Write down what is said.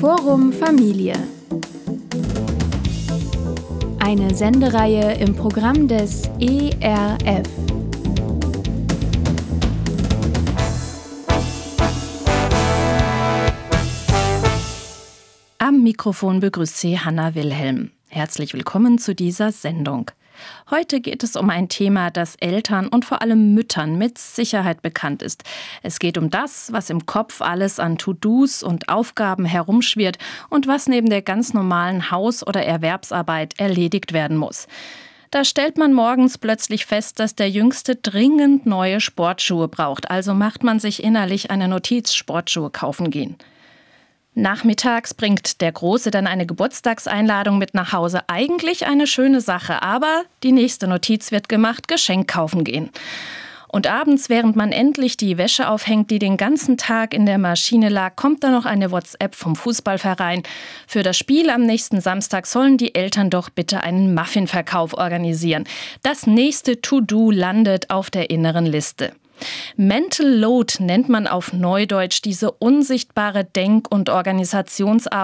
Forum Familie. Eine Sendereihe im Programm des ERF. Am Mikrofon begrüßt Sie Hanna Wilhelm. Herzlich willkommen zu dieser Sendung. Heute geht es um ein Thema, das Eltern und vor allem Müttern mit Sicherheit bekannt ist. Es geht um das, was im Kopf alles an To-Dos und Aufgaben herumschwirrt und was neben der ganz normalen Haus- oder Erwerbsarbeit erledigt werden muss. Da stellt man morgens plötzlich fest, dass der Jüngste dringend neue Sportschuhe braucht. Also macht man sich innerlich eine Notiz: Sportschuhe kaufen gehen. Nachmittags bringt der Große dann eine Geburtstagseinladung mit nach Hause. Eigentlich eine schöne Sache, aber die nächste Notiz wird gemacht: Geschenk kaufen gehen. Und abends, während man endlich die Wäsche aufhängt, die den ganzen Tag in der Maschine lag, kommt dann noch eine WhatsApp vom Fußballverein. Für das Spiel am nächsten Samstag sollen die Eltern doch bitte einen Muffinverkauf organisieren. Das nächste To-Do landet auf der inneren Liste. Mental Load nennt man auf Neudeutsch diese unsichtbare Denk- und Organisationsarbeit,